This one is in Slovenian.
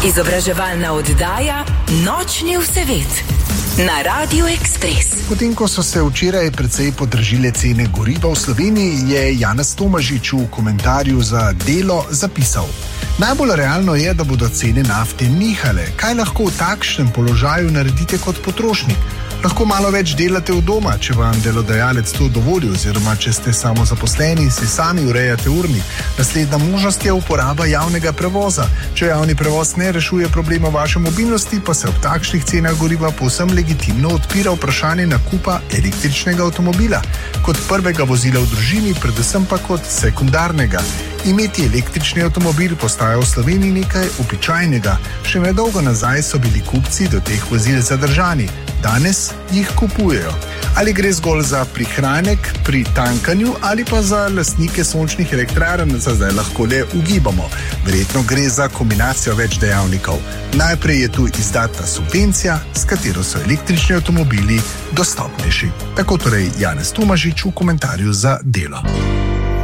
Izobraževalna oddaja Nočni vsevet na Radio Ekspres. Potem, ko so se včeraj precej podražile cene goriva v Sloveniji, je Janez Tomažič v komentarju za Delo zapisal: najbolj realno je, da bodo cene nafte nihale. Kaj lahko v takšnem položaju naredite kot potrošnik? Lahko malo več delate v doma, če vam delodajalec to dovoli, oziroma če ste samozaposleni in si sami urejate urnik. Naslednja možnost je uporaba javnega prevoza. Če javni prevoz ne rešuje problema vaše mobilnosti, pa se ob takšnih cenah goriva povsem legitimno odpira vprašanje nakupa električnega avtomobila. Kot prvega vozila v družini, predvsem pa kot sekundarnega. Imeti električni avtomobil postaja v Sloveniji nekaj običajnega. Še nedolgo nazaj so bili kupci do teh vozil zadržani. Danes jih kupujejo. Ali gre zgolj za prihranek pri tankanju ali pa za lastnike sončnih elektrarn, za zdaj lahko le ugibamo. Verjetno gre za kombinacijo več dejavnikov. Najprej je tu izdatna subvencija, s katero so električni avtomobili dostopnejši. Tako torej Janez Tomažič v komentarju za Delo.